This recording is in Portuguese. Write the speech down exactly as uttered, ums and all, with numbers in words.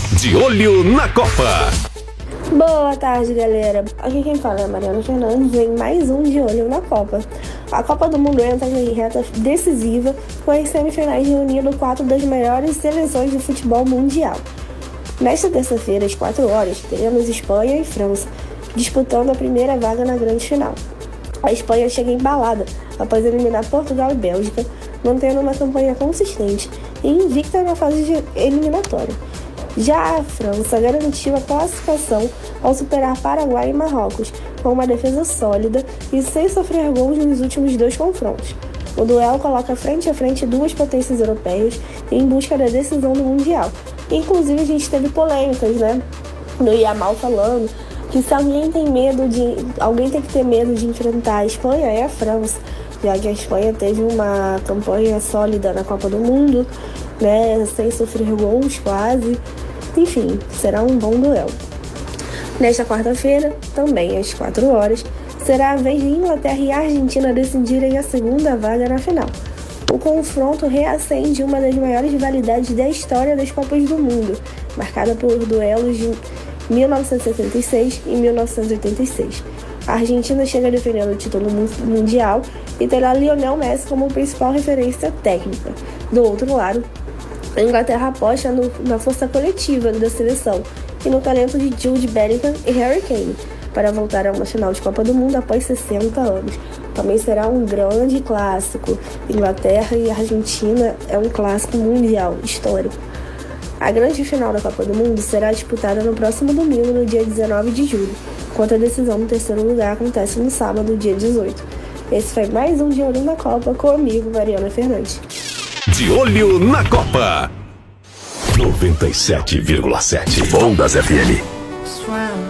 De Olho na Copa. Boa tarde, galera. Aqui quem fala é Mariana Fernandes em mais um De Olho na Copa. A Copa do Mundo entra em reta decisiva com as semifinais reunindo quatro das maiores seleções de futebol mundial. Nesta terça-feira, às quatro horas, teremos Espanha e França disputando a primeira vaga na grande final. A Espanha chega embalada após eliminar Portugal e Bélgica, mantendo uma campanha consistente e invicta na fase de eliminatória. Já a França garantiu a classificação ao superar Paraguai e Marrocos, com uma defesa sólida e sem sofrer gols nos últimos dois confrontos. O duelo coloca frente a frente duas potências europeias em busca da decisão do Mundial. Inclusive, a gente teve polêmicas, né? No Yamal falando que se alguém tem medo de. Alguém tem que ter medo de enfrentar a Espanha, é a França, já que a Espanha teve uma campanha sólida na Copa do Mundo, né? Sem sofrer gols quase. Enfim, será um bom duelo. Nesta quarta-feira, também às quatro horas, será a vez de Inglaterra e Argentina decidirem a segunda vaga na final. O confronto reacende uma das maiores rivalidades da história das Copas do Mundo, marcada por duelos de mil novecentos e setenta e seis e mil novecentos e oitenta e seis. A Argentina chega defendendo o título mundial e terá Lionel Messi como principal referência técnica. Do outro lado, a Inglaterra aposta no, na força coletiva da seleção e no talento de Jude Bellingham e Harry Kane para voltar a uma final de Copa do Mundo após sessenta anos. Também será um grande clássico. Inglaterra e Argentina é um clássico mundial, histórico. A grande final da Copa do Mundo será disputada no próximo domingo, no dia dezenove de julho, enquanto a decisão no terceiro lugar acontece no sábado, dia dezoito. Esse foi mais um De Olho na Copa, comigo, Mariana Fernandes. De Olho na Copa. noventa e sete vírgula sete Ondas F M.